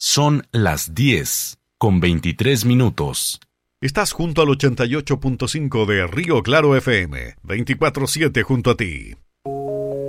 Son las 10:23. Estás junto al 88.5 de Río Claro FM, 24/7 junto a ti.